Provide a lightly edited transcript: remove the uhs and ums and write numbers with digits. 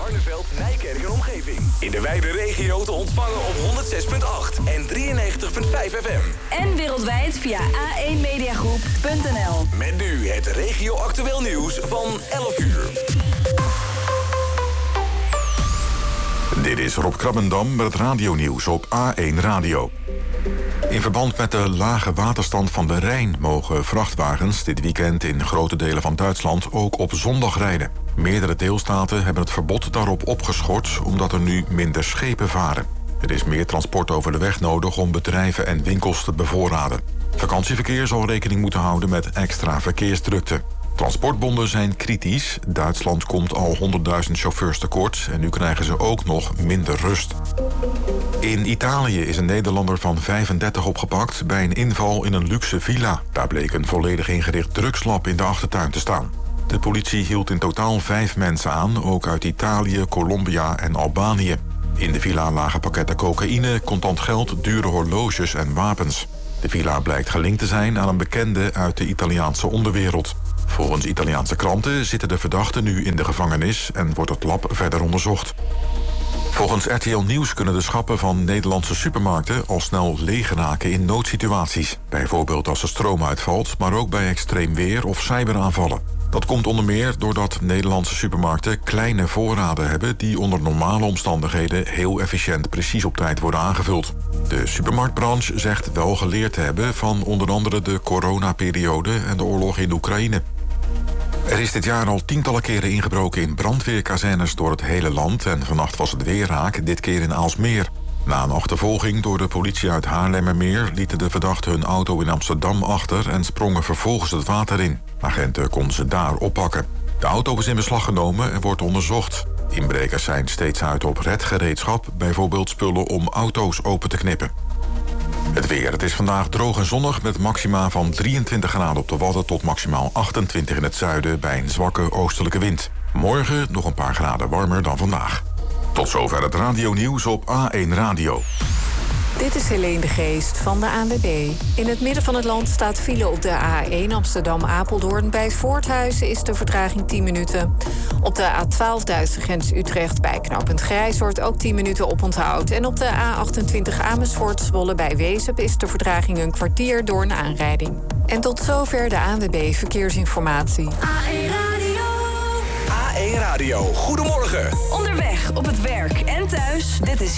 Barneveld, Nijkerk en omgeving. In de wijde regio te ontvangen op 106.8 en 93.5 FM. En wereldwijd via a1mediagroep.nl. Met nu het regio-actueel nieuws van 11 uur. Dit is Rob Krabbendam met het radionieuws op A1 Radio. In verband met de lage waterstand van de Rijn mogen vrachtwagens dit weekend in grote delen van Duitsland ook op zondag rijden. Meerdere deelstaten hebben het verbod daarop opgeschort omdat er nu minder schepen varen. Er is meer transport over de weg nodig om bedrijven en winkels te bevoorraden. Vakantieverkeer zal rekening moeten houden met extra verkeersdrukte. Transportbonden zijn kritisch. Duitsland komt al 100.000 chauffeurs tekort en nu krijgen ze ook nog minder rust. In Italië is een Nederlander van 35 opgepakt bij een inval in een luxe villa. Daar bleek een volledig ingericht drugslab in de achtertuin te staan. De politie hield in totaal 5 mensen aan, ook uit Italië, Colombia en Albanië. In de villa lagen pakketten cocaïne, contant geld, dure horloges en wapens. De villa blijkt gelinkt te zijn aan een bekende uit de Italiaanse onderwereld. Volgens Italiaanse kranten zitten de verdachten nu in de gevangenis en wordt het lab verder onderzocht. Volgens RTL Nieuws kunnen de schappen van Nederlandse supermarkten al snel leeg raken in noodsituaties. Bijvoorbeeld als er stroom uitvalt, maar ook bij extreem weer of cyberaanvallen. Dat komt onder meer doordat Nederlandse supermarkten kleine voorraden hebben die onder normale omstandigheden heel efficiënt precies op tijd worden aangevuld. De supermarktbranche zegt wel geleerd te hebben van onder andere de coronaperiode en de oorlog in Oekraïne. Er is dit jaar al tientallen keren ingebroken in brandweerkazernes door het hele land en vannacht was het weer raak, dit keer in Aalsmeer. Na een achtervolging door de politie uit Haarlemmermeer lieten de verdachten hun auto in Amsterdam achter en sprongen vervolgens het water in. Agenten konden ze daar oppakken. De auto is in beslag genomen en wordt onderzocht. Inbrekers zijn steeds uit op redgereedschap, bijvoorbeeld spullen om auto's open te knippen. Het weer. Het is vandaag droog en zonnig met maxima van 23 graden op de Wadden tot maximaal 28 in het zuiden bij een zwakke oostelijke wind. Morgen nog een paar graden warmer dan vandaag. Tot zover het radionieuws op A1 Radio. Dit is Helene de Geest van de ANWB. In het midden van het land staat file op de A1 Amsterdam-Apeldoorn. Bij Voorthuizen is de vertraging 10 minuten. Op de A12 Duitse grens Utrecht bij knooppunt Grijshoort ook 10 minuten oponthoud. En op de A28 Amersfoort-Zwolle bij Wezep is de vertraging een kwartier door een aanrijding. En tot zover de ANWB Verkeersinformatie. A1 Radio. A1 Radio, goedemorgen. Onderweg, op het werk en thuis. Dit is